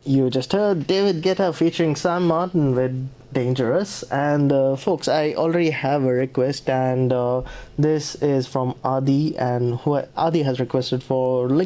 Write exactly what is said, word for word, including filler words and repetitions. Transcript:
You just heard David Guetta featuring Sam Martin with Dangerous. And uh, folks, I already have a request, and uh, this is from Adi, and who Adi has requested for